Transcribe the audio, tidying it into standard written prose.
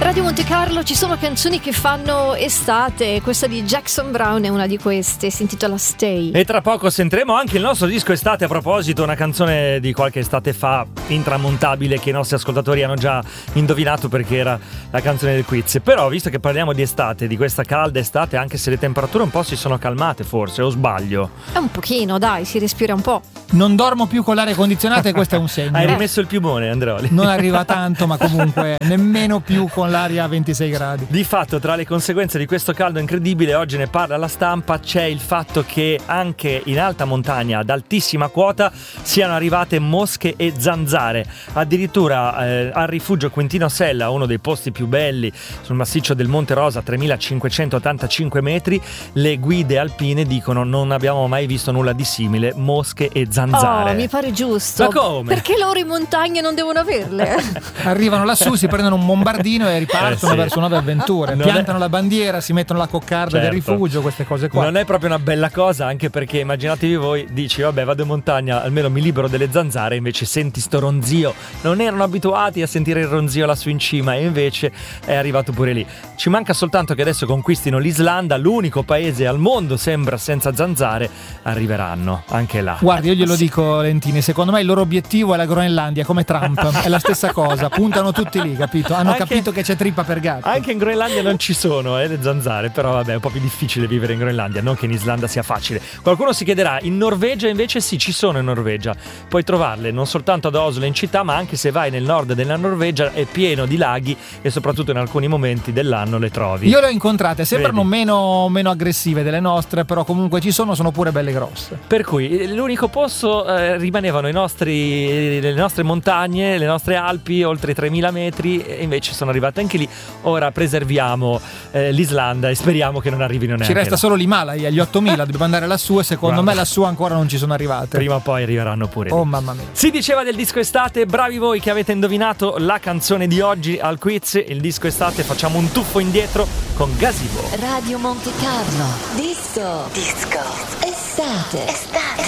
Radio Monte Carlo ci sono canzoni che fanno estate, questa di Jackson Browne è una di queste, si intitola Stay. E tra poco sentiremo anche il nostro disco estate. A proposito, una canzone di qualche estate fa, intramontabile, che i nostri ascoltatori hanno già indovinato perché era la canzone del quiz. Però visto che parliamo di estate, di questa calda estate, anche se le temperature un po' si sono calmate, forse, o sbaglio? Un pochino, dai, si respira un po'. Non dormo più con l'aria condizionata e questo è un segno. Hai rimesso il piumone, Andreoli? Non arriva tanto, ma comunque nemmeno più con l'aria a 26 gradi. Di fatto, tra le conseguenze di questo caldo incredibile, oggi ne parla la stampa, c'è il fatto che anche in alta montagna, ad altissima quota, siano arrivate mosche e zanzare. Addirittura al rifugio Quintino Sella, uno dei posti più belli sul massiccio del Monte Rosa, 3585 metri, le guide alpine dicono: non abbiamo mai visto nulla di simile, mosche e zanzare. Oh, mi pare giusto. Ma come? Perché loro in montagna non devono averle? Arrivano lassù, si prendono un bombardino e ripartono sì, verso nuove avventure. Non Piantano la bandiera, si mettono la coccarda del Certo. rifugio, queste cose qua. Non è proprio una bella cosa, anche perché immaginatevi voi, dici vabbè, vado in montagna, almeno mi libero delle zanzare, invece senti sto ronzio. Non erano abituati a sentire il ronzio lassù in cima e invece è arrivato pure lì. Ci manca soltanto che adesso conquistino l'Islanda, l'unico paese al mondo sembra senza zanzare. Arriveranno anche là. Guardi, io glielo dico, Lentini, secondo me il loro obiettivo è la Groenlandia, come Trump. È la stessa cosa, puntano tutti lì, capito? Hanno capito che c'è trippa per gatti. Anche in Groenlandia non ci sono le zanzare, però vabbè, è un po' più difficile vivere in Groenlandia, non che in Islanda sia facile. Qualcuno si chiederà, in Norvegia invece sì, ci sono in Norvegia. Puoi trovarle non soltanto ad Oslo in città, ma anche se vai nel nord della Norvegia è pieno di laghi e soprattutto in alcuni momenti dell'anno le trovi. Io le ho incontrate, sembrano Vedi? meno aggressive delle nostre, però comunque ci sono pure belle grosse. Per cui l'unico posto rimanevano le nostre montagne, le nostre Alpi, oltre i 3000 metri, e invece sono arrivate anche lì. Ora preserviamo l'Islanda e speriamo che non arrivino neanche Ci resta là. solo l'Himalaya, gli 8000, dobbiamo andare lassù e secondo me lassù ancora non ci sono arrivate. Prima o poi arriveranno pure Oh lì. mamma mia. Si diceva del disco estate, bravi voi che avete indovinato la canzone di oggi al quiz. Il disco estate, facciamo un tuffo indietro con Gazebo. Radio Monte Carlo. Disco. Estate.